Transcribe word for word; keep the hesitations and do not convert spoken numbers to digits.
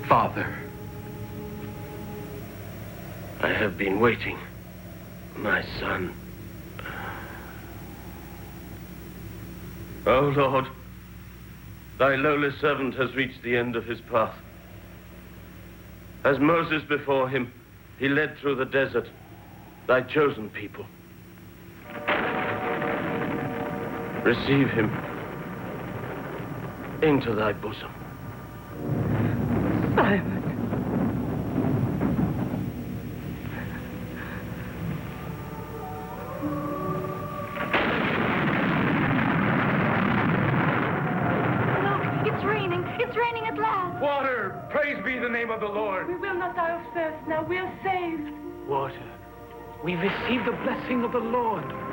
Father. I have been waiting, my son. Oh, Lord, thy lowly servant has reached the end of his path. As Moses before him, he led through the desert thy chosen people. Receive him into thy bosom. Simon. It's raining. It's raining at last. Water! Praise be the name of the Lord. We will not die of thirst now. We are saved. Water. We receive the blessing of the Lord.